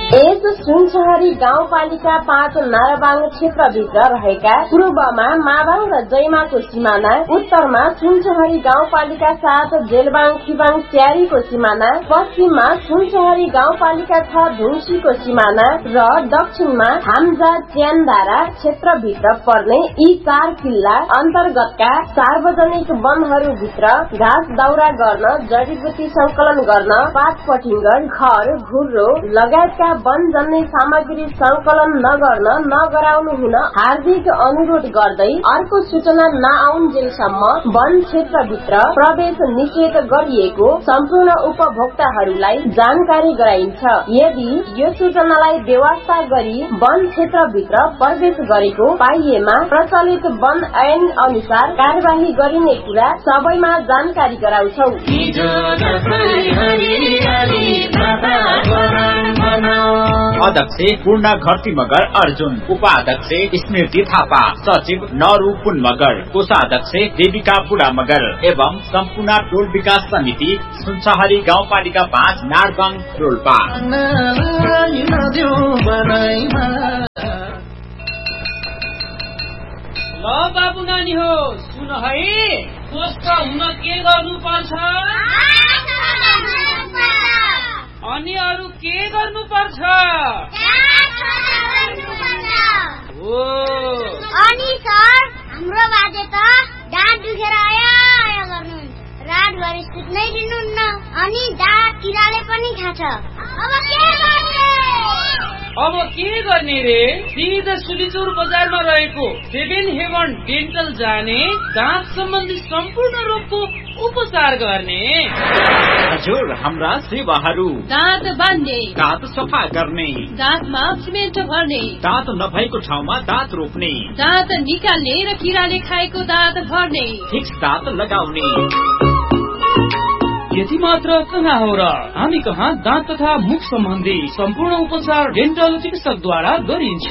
यस सुनसहरी गाउँपालिका 5 नाराबाङ क्षेत्रभित्र रहेका पूर्वमा माबाङ र जैमाको सिमाना, उत्तरमा सुनसहरी गाउँपालिका 7 जेलबाङ खिबाङ स्यारीको सिमाना, पश्चिममा सुनसहरी गाउँपालिका 6 धुन्सीको सिमाना र दक्षिणमा हाम्जा च्यानधारा क्षेत्रभित्र पर्ने यी 4 किल्ला अन्तर्गतका सार्वजनिक वनहरूभित्र घाँस दाउरा गर्न, जडीबुटी संकलन गर्न, पात पटिङ्गर, घर, घुर्रो लगायतका वन जन्य सामग्री संकलन नगर्न नगराउनु हुन हार्दिक अनुरोध गर्दै अर्को सूचना नआउन्जेलसम्म वन क्षेत्रभित्र प्रवेश निषेध गरिएको सम्पूर्ण उपभोक्ताहरूलाई जानकारी गराइन्छ। यदि यो सूचनालाई बेवास्ता गरी वन क्षेत्रभित्र प्रवेश गरेको पाइएमा प्रचलित वन ऐन अनुसार कार्यवाही गरिने कुरा सबैमा जानकारी गराउँछौ। अध्यक्ष पूर्ण घरती मगर अर्जुन, उपाध्यक्ष स्मृति थापा, सचिव नरू पुन मगर, कोषाध्यक्ष देविका बुढा मगर एवं सम्पूर्ण टोल विकास समिति सुनसहरी गाउँपालिका 5 नारबाङ रोल्पा। ल बाबु नानी हो सुन है, स्वस्थ हुन के गर्नुपर्छ अनि अरू के गर्नुपर्छ? अनि सर हाम्रो बाजे त दाँत दुखेर आया गर्नुहुन्छ, रातभरि सुत्नै दिनुहुन्न, अनि दाँत किराले पनि खान्छ। अब के गर्ने रे? सिधा सुलिचौर बजारमा रहेको 7 हेवन डेन्टल जाने, दाँत सम्बन्धी सम्पूर्ण रोगको उपचार गर्ने। हजुर, हाम्रा सेवाहरू दाँत बान्ने, दाँत सफा गर्ने, दाँतमा सिमेन्ट भर्ने, दाँत नभएको ठाउँमा दाँत रोप्ने, दाँत निकाल्ने र किराले खाएको दाँत भर्ने, फिक्स दाँत लगाउने। यति मात्र कहाँ हो र, हामी कहाँ दाँत तथा मुख सम्बन्धी सम्पूर्ण उपचार डेन्टल चिकित्सकद्वारा गरिन्छ।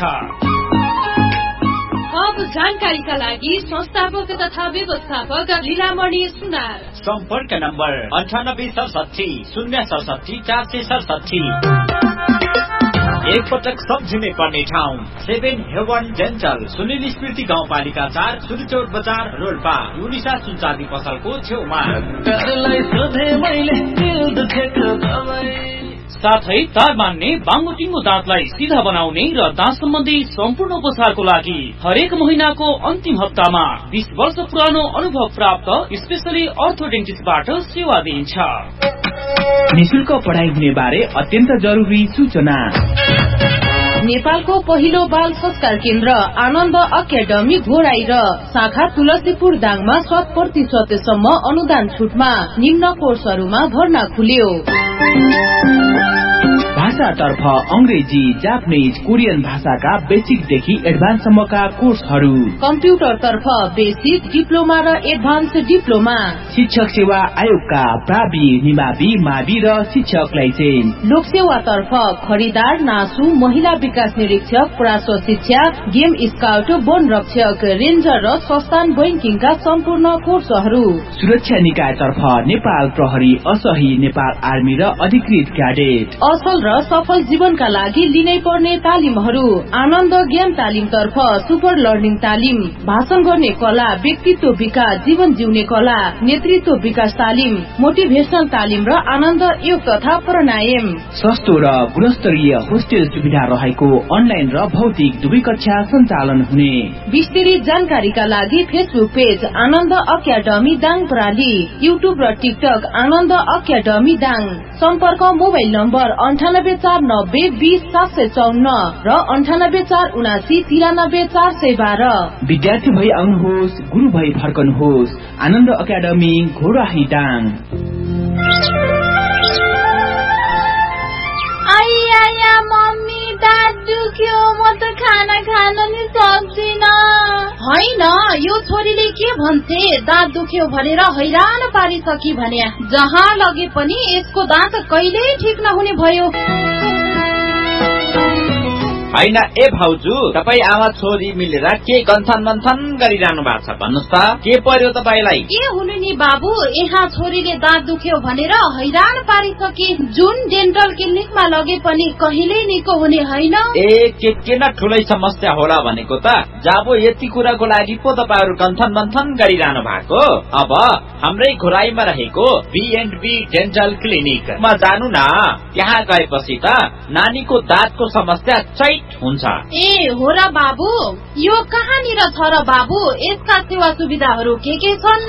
थप जानकारीका लागि संस्थापक तथा व्यवस्थापक लीलामणि सुनार। सम्पर्क नम्बर 9867 067 467। एक पटक सम्झिने पर्ने ठाउँ 7 हेवन डेन्टल, सुनिल स्मृति गाउँपालिका 4 सुलिचौर बजार रोल्पा, युनिसा सुनचाँदी पसलको छेउमा। साथै तार मान्ने, बाङ्गोटिङ्गो दाँतलाई सिधा बनाउने र दाँत सम्बन्धी सम्पूर्ण उपचारको लागि हरेक महिनाको अन्तिम हप्तामा 20 वर्ष पुरानो अनुभव प्राप्त स्पेशली अर्थोडेन्टिस्टबाट सेवा दिइन्छ। निशुल्क पढाइ हुने बारे अत्यन्त जरुरी सूचना। नेपालको पहिलो बाल संस्कार केन्द्र आनन्द अकादमी घोराई र शाखा तुलसीपुर दाङमा 100% सम्म अनुदान छुटमा निम्न कोर्सहरूमा भर्ना खुल्यो। भाषातर्फ अंग्रेजी, जापानीज, कोरियन भाषाका बेसिकदेखि एडभान्ससम्मका कोर्सहरू, कम्प्युटरतर्फ बेसिक, डिप्लोमा र एडभान्स डिप्लोमा, शिक्षक सेवा आयोगका प्रावि, निमावि, मावि र शिक्षक लाइसेन्स, लोकसेवातर्फ खरिदार, नासु, महिला विकास निरीक्षक, प्राश्व शिक्षा, गेम स्काउट, वन रक्षक, रेन्जर र संस्थान बैंकिङका सम्पूर्ण कोर्सहरू, सुरक्षा निकायतर्फ नेपाल प्रहरी, असही, नेपाल आर्मी र अधिकृत क्याडेट, असल र सफल जीवनका लागि लिनै पर्ने तालिमहरू, आनन्द ज्ञान तालिमतर्फ सुपर लर्निङ तालिम, भाषण गर्ने कला, व्यक्तित्व विकास, जीवन जिउने कला, नेतृत्व विकास तालिम, मोटिभेशनल तालिम र आनन्द योग तथा प्राणायाम। सस्तो र गुणस्तरीय होस्टेल सुविधा रहेको अनलाइन र भौतिक दुवै कक्षा सञ्चालन हुने। विस्तृत जानकारीका लागि फेसबुक पेज आनन्द अकादमी दाङ प्रणाली, युट्युब र टिकटक आनन्द अकादमी दाङ। सम्पर्क मोबाइल नम्बर 9849 20 754 र 9847 412। विद्यार्थी भई आउनुहोस्, गुरु भई फर्कनुहोस्। आनन्द अकादमी घोराही दाङ। आइया मम्मी दाँत दुख्यो, म त खाना खान नि सक्दिन। होइन, यो छोरीले के भन्छे, दाँत दुख्यो भनेर हैरान पारिसकी भने जहाँ लगे पनि यसको दाँत कहिल्यै ठिक नहुने भयो। हैन ए भाउजू, तपाई आमा छोरी मिलेर के गन्थन मन्थन गरिरहनु भएको छ भन्नुस् त, के पर्यो तपाईलाई? के हुनु नि बाबु, यहाँ छोरीले दाँत दुख्यो भनेर हैरान पारिसके। जुन डेन्टल क्लिनिकमा लगे पनि कहिल्यै निको हुने होइन। ए के न ठुलै समस्या होला भनेको त। जाबो यति कुराको लागि पो तपाईहरु गन्थन मन्थन गरिरहनु भएको। अब हाम्रै घोराईमा रहेको B&B डेन्टल क्लिनिकमा जानु न। त्यहाँ गएपछि त नानीको दाँतको समस्या चैट हुन्छ। ए हो र बाबु, यो कहाँनिर छ र बाबु? यसका सेवा सुविधाहरू के छन्?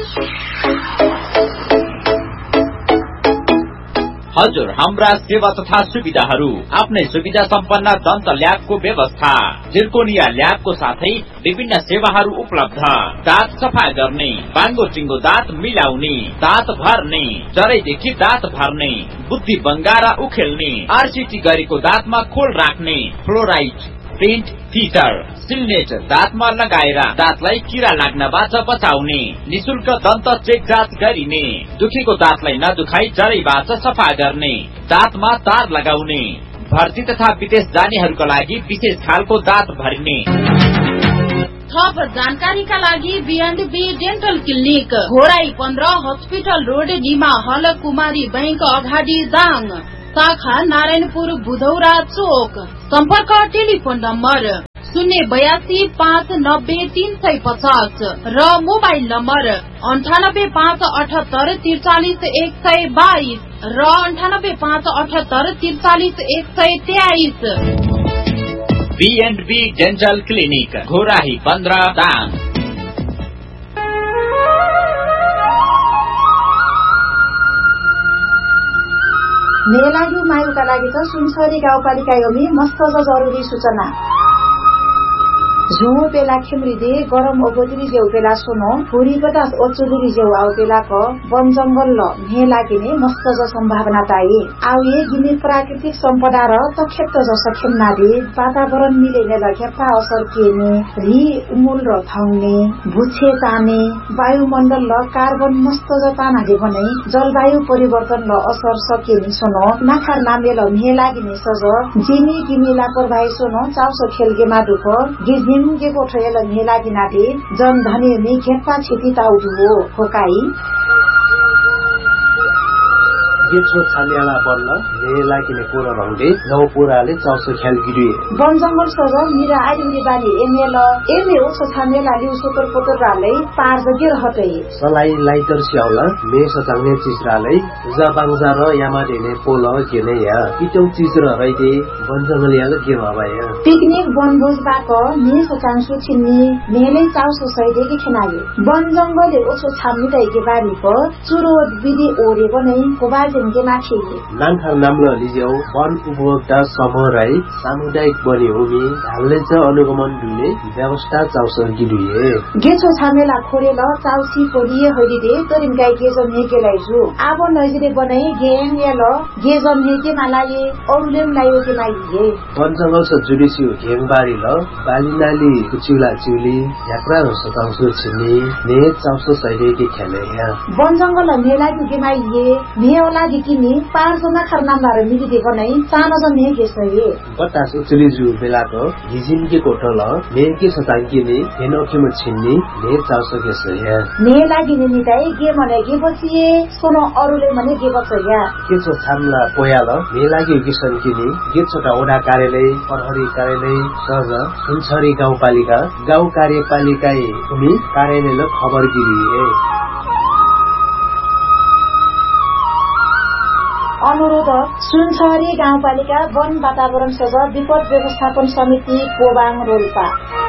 हजुर, हाम्रा सेवा तथा सुविधाहरू आफ्नै सुविधा सम्पन्न दन्त ल्याबको व्यवस्था, जिर्कोनिया ल्याबको साथै विभिन्न सेवाहरू उपलब्ध। दाँत सफा गर्ने, बाङ्गो चिङ्गो दाँत मिलाउने, दाँत भर्ने, जरैदेखि दाँत भर्ने, बुद्धि बङ्गारा उखेल्ने, RCT गरेको दाँतमा खोल राख्ने, फ्लोराइड, प्रिन्ट फिटर, सिल्नेट दाँतमा लगाएर दाँतलाई किरा लाग्नबाट बचाउने, निशुल्क दन्त चेक जाँच गरिने, दुखेको दाँतलाई नदुखाई जरैबाट सफा गर्ने, दाँतमा तार लगाउने, भर्ती तथा विदेश जानेहरूका लागि विशेष खालको दाँत भरिने। थप जानकारीका लागि B&B dental clinic, Ghorahi 15, hospital road, Nima हल, कुमारी बैंक अगाडि दाङ, शाखा नारायणपुर बुधौरा चोक। सम्पर्क टेलिफोन नम्बर 082 590 350 र मोबाइल नम्बर 98 578 43 122 र 98 578 43 123। B&B dental clinic, Ghorahi 15 Dang. मेलायु मायुका लागि त सुनसरी गाउँपालिका योमी मस्त जरुरी सूचना। झुमो पेला खेमरिदे गरम ओगोदरी जेउ पेला सोनो फुरी बतास ओचुदुरी जेउ आउ पेला क वन जंगल ल मे लागिने मस्त ज सम्भावना ताई आउ ये गिने प्राकृतिक सम्पदा र तखेत ज सखेमना दे वातावरण मिलेने लखेपा असर केने रि उमुल र थाउने भुछे ताने वायुमण्डल ल कार्बन मस्त ज ताना दे भने जलवायु परिवर्तन ल असर सकेनी सोनो नाखार नामे ल मे लागिने सज जिमी गिमी लापरवाही सोनो चाउसो खेलगे मादुख गिज के कोठयल मेला दिनाते जन धनी में खेपा खेती ताउदु हो फोकाई गेछो छान्याला बन्न मेला किने पुरा रंगे नौ पुराले चाउसो ख्याल गिरिए वन जंगल सज मिरा आइदिने बानी एमे ओछो छान्याला लिउ सोतर पोतर रालै पार जगे रहतै सलाई लाइटर स्याउला मे सचाउने चिजरालै जाबाङजा र यामा देने पोल केने या इटौ चिज र रैदे वन जंगल याल के भबाया पिकनिक वनभोज बाक मे सचाङसु छिन्नी मेलै चाउसो सैदे के खनाले वन जंगलले ओछो छाम्मिदै के बारी प चुरो विधि ओरे बनै कोबाल नानखार नाम्लो लिजेउ वन उपभोक्ता समूह राई सामुदायिक बनी हुमी ढाल्ने च अनुगमन दुने व्यवस्था चाउस गिरिए गेछो छामेला खोरेल चाउसी कोलिए हरिदे तरिम गाई गेजम हेके लाइजु आबो नजिरे बनाई गेम याल गेजम हेके मालाये औरुलेम लायो के माइए वन जंगल स जुडिसिउ घेङबारी ल बालिनाली कुचिउला चिउली यात्रा र सताउसु छिनी ने चाउस सैदे के खेले या वन जंगल मेला के माइए मेला किनी पाँचजना खरनामदार मिलिदे बनाई सानो मे गेसए बतास उचली जु बेलाको हिजिन के कोठल मे के सतांकिने हेनोखेम छिन्नी ने चाउस गेसए मे लागिने निताई गे मने गे बसिए सोनो अरुले मने गे बसया के छ छामला पोयाल मे लागि किसन किनी गे छोटा ओडा कार्यालय प्रहरी कार्यालय सज सुनसरी गाउँपालिका गाउँ कार्यपालिकाए भूमि कार्यालय खबर गिरिए अनुरोध सुनसरी गाउँपालिका वन वातावरण सज विपद व्यवस्थापन समिति कोबाङ रोल्पा।